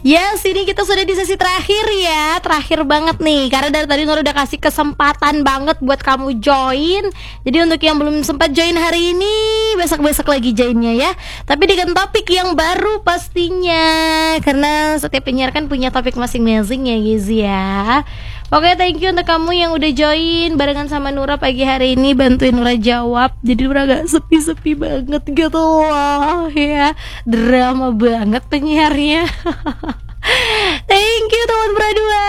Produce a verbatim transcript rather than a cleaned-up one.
Yes, ini kita sudah di sesi terakhir ya. Terakhir banget nih. Karena dari tadi Nur udah kasih kesempatan banget buat kamu join. Jadi untuk yang belum sempat join hari ini, besok-besok lagi joinnya ya. Tapi dengan topik yang baru pastinya. Karena setiap penyiar kan punya topik masing-masing ya guys ya. Oke, thank you untuk kamu yang udah join barengan sama Nura pagi hari ini, bantuin Nura jawab. Jadi Nura gak sepi-sepi banget gitu loh ya. Drama banget penyiarnya. Thank you teman berdua.